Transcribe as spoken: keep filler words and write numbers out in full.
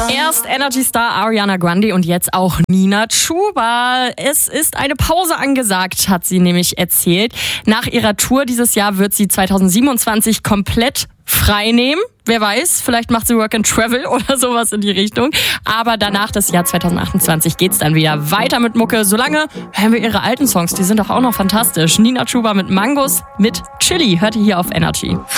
Erst Energy Star Ariana Grande und jetzt auch Nina Chuba. Es ist eine Pause angesagt, hat sie nämlich erzählt. Nach ihrer Tour dieses Jahr wird sie zweitausendsiebenundzwanzig komplett frei nehmen. Wer weiß, vielleicht macht sie Work and Travel oder sowas in die Richtung. Aber danach, das Jahr zweitausendachtundzwanzig, geht's dann wieder weiter mit Mucke. Solange hören wir ihre alten Songs, die sind doch auch noch fantastisch. Nina Chuba mit Mangos, mit Chili, hört ihr hier auf Energy.